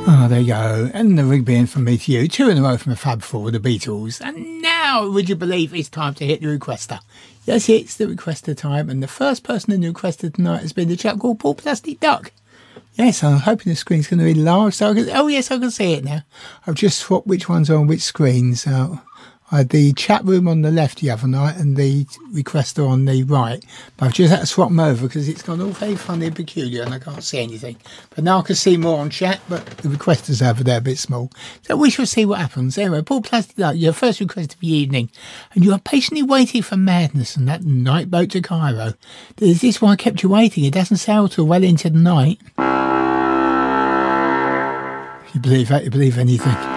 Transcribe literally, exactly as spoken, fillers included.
Oh, there you go. And the Rigby and From Me to You. Two in a row from a Fab Four, the Beatles. And now, would you believe it's time to hit the requester? Yes, it's the requester time. And the first person in the requester tonight has been the chap called Paul Plastic Duck. Yes, I'm hoping the screen's going to be large. So I can, oh, yes, I can see it now. I've just swapped which one's on which screen. So I had the chat room on the left the other night and the requester on the right. But I've just had to swap them over because it's gone all very funny and peculiar and I can't see anything. But now I can see more on chat, but the requester's over there a bit small. So we shall see what happens. Anyway, Paul Plastic Duck, your first request of the evening. And you are patiently waiting for madness and that night boat to Cairo. Is this why I kept you waiting? It doesn't sail till well into the night. If you believe that, you believe anything.